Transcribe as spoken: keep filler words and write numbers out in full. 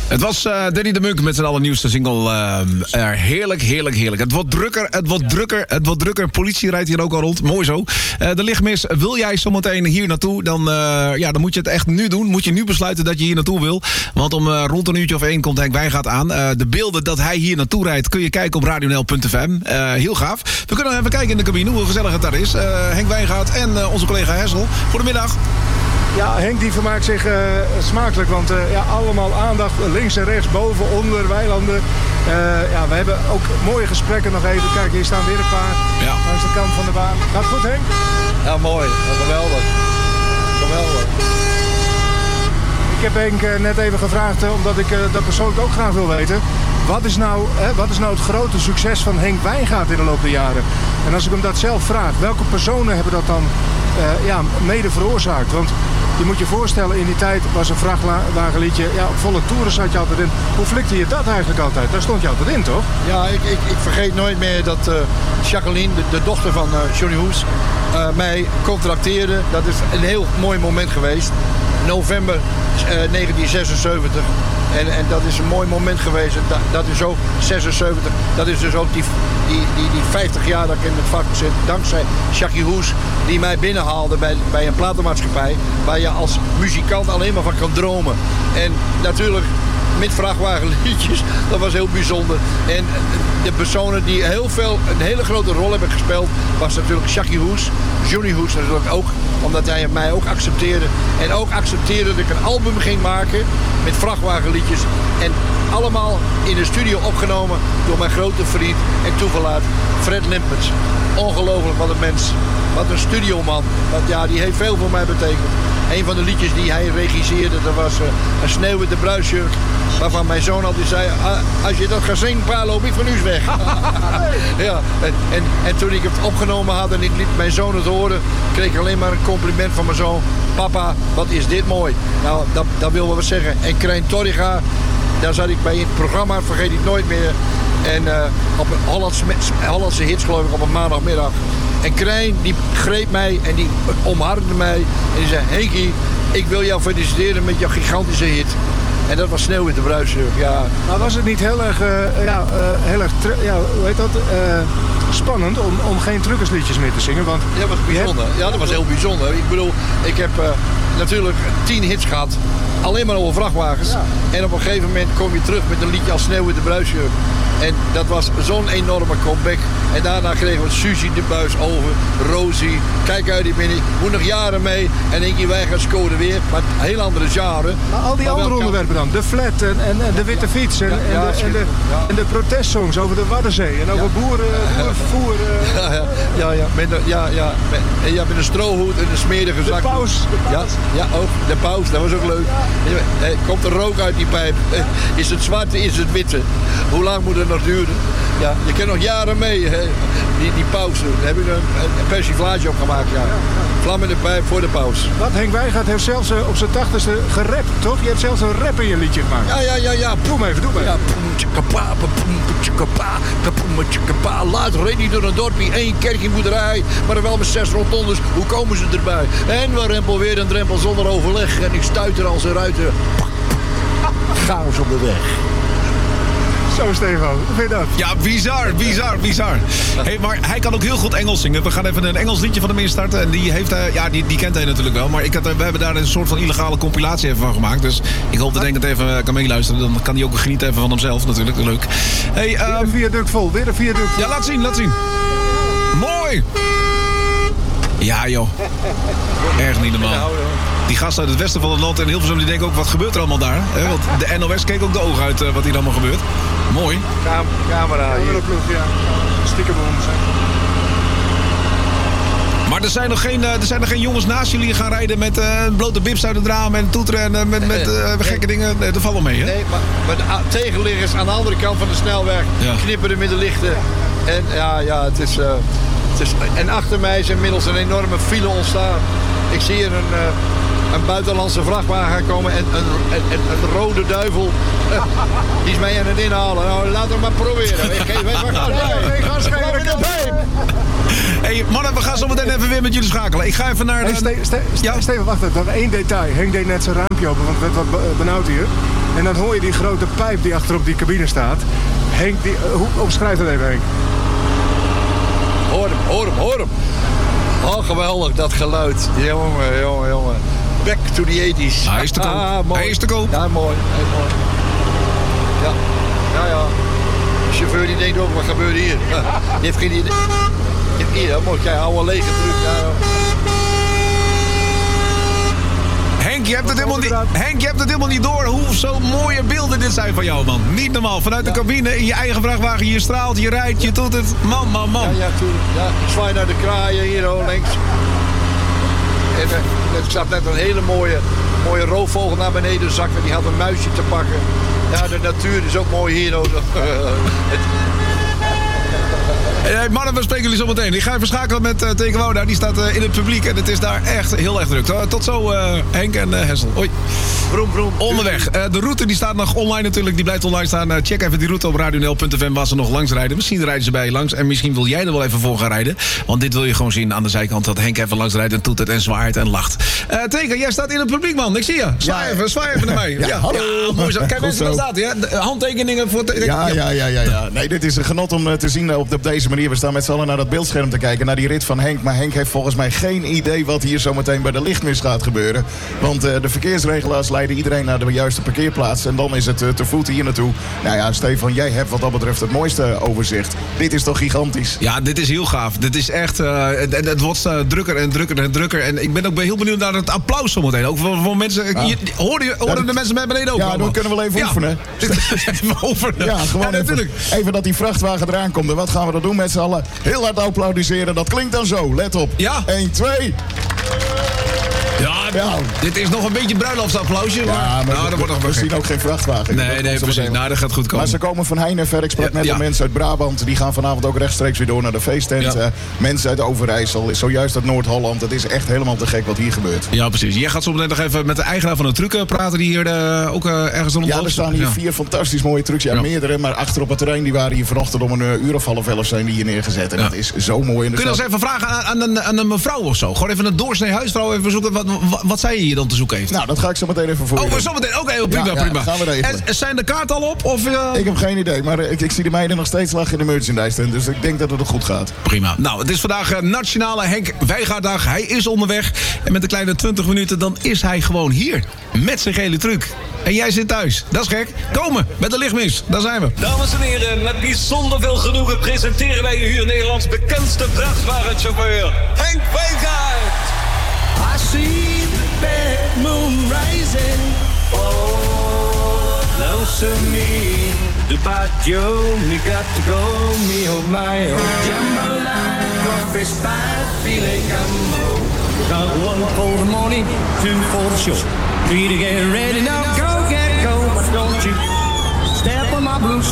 Het was uh, Danny de Munk met zijn allernieuwste single. Uh, uh, heerlijk, heerlijk, heerlijk. Het wordt drukker, het wordt drukker, het wordt drukker. Politie rijdt hier ook al rond. Mooi zo. Uh, de lichtmis, wil jij zometeen hier naartoe? Dan, uh, ja, dan moet je het echt nu doen. Moet je nu besluiten dat je hier naartoe wil. Want om uh, rond een uurtje of één komt Henk Wijngaard aan. Uh, de beelden dat hij hier naartoe rijdt kun je kijken op radio n l punt f m. Uh, heel gaaf. We kunnen even kijken in de cabine hoe gezellig het daar is. Uh, Henk Wijngaard en uh, onze collega Hessel. Goedemiddag. Ja, Henk die vermaakt zich uh, smakelijk, want uh, ja, allemaal aandacht links en rechts, boven, onder, weilanden. Uh, ja, we hebben ook mooie gesprekken nog even. Kijk, hier staan weer een paar ja. langs de kant van de baan. Gaat het goed, Henk? Ja, mooi. Geweldig. Geweldig. Ik heb Henk uh, net even gevraagd, uh, omdat ik uh, dat persoonlijk ook graag wil weten. Wat is, nou, hè, wat is nou het grote succes van Henk Wijngaard in de loop der jaren? En als ik hem dat zelf vraag, welke personen hebben dat dan uh, ja, mede veroorzaakt? Want je moet je voorstellen, in die tijd was een vrachtwagenliedje, ja, op volle toeren zat je altijd in. Hoe flikte je dat eigenlijk altijd? Daar stond je altijd in, toch? Ja, ik, ik, ik vergeet nooit meer dat uh, Jacqueline, de, de dochter van uh, Johnny Hoes, uh, mij contracteerde. Dat is een heel mooi moment geweest. November uh, negentien zesenzeventig. En, en dat is een mooi moment geweest. Dat, dat is ook zesenzeventig. Dat is dus ook die, die, die, die vijftig jaar dat ik in het vak zit. Dankzij Jackie Hoes, die mij binnenhaalde bij, bij een platenmaatschappij. Waar je als muzikant alleen maar van kan dromen. En natuurlijk met vrachtwagenliedjes, dat was heel bijzonder. En de personen die heel veel, een hele grote rol hebben gespeeld, was natuurlijk Jackie Hoes, Johnny Hoes natuurlijk ook, omdat hij mij ook accepteerde. En ook accepteerde dat ik een album ging maken met vrachtwagenliedjes. En allemaal in de studio opgenomen door mijn grote vriend en toeverlaat Fred Limperts. Ongelooflijk, wat een mens. Wat een studioman. Want ja, die heeft veel voor mij betekend. Een van de liedjes die hij regisseerde, dat was uh, Een sneeuwwitte bruidsjurk. Waarvan mijn zoon altijd zei, ah, als je dat gaat zingen, pa, loop ik van u weg. Ja, en, en, en toen ik het opgenomen had en ik liet mijn zoon het horen, kreeg ik alleen maar een compliment van mijn zoon. Papa, wat is dit mooi. Nou, dat, dat wil wel wat zeggen. En Krijn Torriga, daar zat ik bij in het programma, vergeet ik nooit meer. En uh, op een Hollandse, Hollandse hits, geloof ik, op een maandagmiddag. En Krijn, die greep mij en die omarmde mij. En die zei, Henkie, ik wil jou feliciteren met jouw gigantische hit. En dat was Sneeuwwitte bruidsjurk, ja. Maar was het niet heel erg, uh, ja, uh, heel erg ja, hoe heet dat, uh, spannend om, om geen truckersliedjes meer te zingen? Want ja, dat was bijzonder. Hebt... Ja, dat was heel bijzonder. Ik bedoel, ik heb uh, natuurlijk tien hits gehad. Alleen maar over vrachtwagens. Ja. En op een gegeven moment kom je terug met een liedje als Sneeuwwitte bruidsjurk. En dat was zo'n enorme comeback. En daarna kregen we Suzy de Buis over, Rosie, Kijk uit die binnen. Moet nog jaren mee. En denk je, wij gaan scoren weer. Maar heel andere jaren. Maar al die maar andere onderwerpen dan. De flat en, en, en de witte fiets. En, ja, ja, en, de, en, de, ja. en de protestsongs over de Waddenzee. En over ja. boeren, boerenvervoer. Uh, ja, ja, ja, ja, met, ja, ja, met, ja, met een strohoed en een smerige zak. De paus. De paus. Ja, ja, ook. De paus, dat was ook leuk. Ja. Komt er rook uit die pijp? Is het zwarte, is het witte? Hoe lang moet het nog duren? Ja, je kent nog jaren mee, hè? Die, die pauze. Daar heb ik een, een persiflage op gemaakt, ja. Vlam in de pijp voor de paus. Wat, Henk Wijngaard heeft zelfs uh, op zijn tachtigste gerapt, toch? Je hebt zelfs een rap in je liedje gemaakt. Ja, ja, ja, ja. Doe maar even, doe maar. Ja. Laat reed niet door een dorpje, één kerkboerderij, maar wel met zes rotondes. Hoe komen ze erbij? En we rempel weer een drempel zonder overleg. En ik stuiter als een ruiter. Chaos op de weg. Zo, Stefan, hoe vind je dat? Ja, bizar, bizar, bizar. Hey, maar hij kan ook heel goed Engels zingen. We gaan even een Engels liedje van hem instarten. En die, heeft hij, ja, die, die kent hij natuurlijk wel. Maar ik had, we hebben daar een soort van illegale compilatie even van gemaakt. Dus ik hoop dat Henk het even kan meeluisteren. Dan kan hij ook genieten even van hemzelf natuurlijk. Leuk. Hey, um... Weer een viaduct vol, weer een viaduct vol. Ja, laat zien, laat zien. Mooi! Ja, joh. Erg niet normaal. Die gasten uit het westen van het land en Hilversum die denken ook, wat gebeurt er allemaal daar? Hè? Want de N O S keek ook de ogen uit uh, wat hier allemaal gebeurt. Mooi. Cam- camera hier. Ja. Stickerbom zijn. Maar er zijn nog geen, uh, er zijn nog geen jongens naast jullie gaan rijden met uh, blote bips uit het raam en toeteren en uh, met, met uh, nee. gekke dingen. Nee, dat valt wel mee, hè? Nee, maar, maar de a- tegenliggers aan de andere kant van de snelweg ja. knipperen met de lichten. En ja, ja, het is... Uh, het is en achter mij is inmiddels een enorme file ontstaan. Ik zie hier een... Uh, een buitenlandse vrachtwagen komen en een, een, een, een rode duivel. Uh, die is mij aan het inhalen. Nou, laten we maar proberen. Ik geef even gas bij. Ik ga schrijven. Hey mannen, we gaan zo meteen even weer met jullie schakelen. Ik ga even naar... Hey, Ste- Ste- Ste- ja? Steven, wacht even. Nog één detail. Henk deed net zijn raampje open, want het werd wat benauwd hier. En dan hoor je die grote pijp die achter op die cabine staat. Henk, die, uh, hoe omschrijf dat even, Henk? Hoor hem, hoor hem, hoor hem. Oh, geweldig, dat geluid. Jongen, jongen, jongen. Back to the eighties. Hij is te koop. Ah, mooi. Hij is te koop. Ja, mooi. Hij is mooi. Ja, ja, ja. De chauffeur die denkt ook, wat gebeurt hier? Ja. Die heeft geen idee. Die heeft hier, mooi. Kijk, hou een lege druk. Ja, Henk, je hebt het helemaal niet, Henk, je hebt het helemaal niet door hoe zo mooie beelden dit zijn van jou, man. Niet normaal. Vanuit de cabine, in je eigen vrachtwagen, je straalt, je rijdt, je doet het. Man, man, man. ja, ja, tuurlijk. Ja, ik zwaai naar de kraaien hier, oh, links. En, uh, er zat net een hele mooie, mooie roofvogel naar beneden zakken. Die had een muisje te pakken. Ja, de natuur is ook mooi hier. Oh. Het, Hey, mannen, we spreken jullie zo meteen. Ik ga even schakelen met uh, Teke Wouda. Die staat uh, in het publiek en het is daar echt heel erg druk. Uh, tot zo, uh, Henk en uh, Hessel. Hoi. Vroom, vroom. Onderweg. Uh, de route die staat nog online natuurlijk. Die blijft online staan. Uh, check even die route op radio n l punt f m waar ze nog langs rijden. Misschien rijden ze bij je langs. En misschien wil jij er wel even voor gaan rijden. Want dit wil je gewoon zien aan de zijkant. Dat Henk even langs rijdt en toetert en zwaait en lacht. Uh, Teke, jij staat in het publiek, man. Ik zie je. Zwaai Ja, even, zwaai even naar mij. Ja, ja, hallo. Ja, mooi zo. Kijk, Goed mensen, daar zo. staat hij. hè. De handtekeningen voor... Te- Ja, ja, ja, ja, ja. Nee, dit is een genot om uh, te zien op, op deze manier. We staan met z'n allen naar dat beeldscherm te kijken, naar die rit van Henk. Maar Henk heeft volgens mij geen idee wat hier zometeen bij de lichtmis gaat gebeuren. Want uh, de verkeersregelaars leiden iedereen naar de juiste parkeerplaats. En dan is het uh, te voet hier naartoe. Nou ja, Stefan, jij hebt wat dat betreft het mooiste overzicht. Dit is toch gigantisch? Ja, dit is heel gaaf. Dit is echt... Uh, het, het wordt uh, drukker en drukker en drukker. En ik ben ook heel benieuwd naar het applaus zometeen. Ook voor, voor mensen... Ah. Je, hoorden je, hoorden Ja, de mensen bij beneden ook Ja, allemaal? dan kunnen we wel even Ja. oefenen. Even oefenen. Ja, gewoon even, natuurlijk. even dat die vrachtwagen eraan komt. En wat gaan we dan doen met z'n allen? Heel hard applaudisseren. Dat klinkt dan zo. Let op. Ja. één, twee. Ja, Ja. dit is nog een beetje bruiloftsapplausje. Maar, Ja, maar nou, dat wordt nog we wel zien gek. ook geen vrachtwagen. Nee, Dat nee, komt zo precies. meteen. Nou, dat gaat goed komen. Maar ze komen van heine en ver. Ik sprak Ja, net ja. al mensen uit Brabant. Die gaan vanavond ook rechtstreeks weer door naar de feesttent. Ja. Uh, mensen uit Overijssel, zojuist uit Noord-Holland. Het is echt helemaal te gek wat hier gebeurt. Ja, precies. Jij gaat zo meteen nog even met de eigenaar van de truck uh, praten... die hier uh, ook uh, ergens rond Ja, er staan hier Ja. vier fantastisch mooie trucks. Ja, Ja. meerdere. Maar achter op het terrein, die waren hier vanochtend om een uh, uur of half elf zijn die hier neergezet. En Ja. dat is zo mooi. En er Kun je ons staat- even vragen aan, aan, een, aan een mevrouw of zo? Gewoon even een doorsnee huisvrouw even zoeken wat, wat, wat zij hier dan te zoeken heeft. Nou, dat ga ik zo meteen even voor je Oh, doen. zo meteen. Oké, okay, prima, Ja, ja, prima. gaan we regelen. En zijn de kaarten al op? Of, uh... Ik heb geen idee, maar uh, ik, ik zie de meiden nog steeds lachen in de merchandise tent. Dus ik denk dat het goed gaat. Prima. Nou, het is vandaag uh, Nationale Henk Wijngaarddag. Hij is onderweg. En met een kleine twintig minuten, dan is hij gewoon hier. Met zijn gele truck. En jij zit thuis. Dat is gek. Komen, met de lichtmis. Daar zijn we. Dames en heren, met bijzonder veel genoegen presenteren wij u hier Nederlands bekendste vrachtwagenchauffeur, Henk Wijngaard. I see the bad moon rising. Oh, lonesome me. The bad Joe, me got to go, me oh my oh. Jambalaya, coffee spot, feeling gumbo. Got one for the morning, two for the show. Three to get ready now, go get go, but don't you step on my blue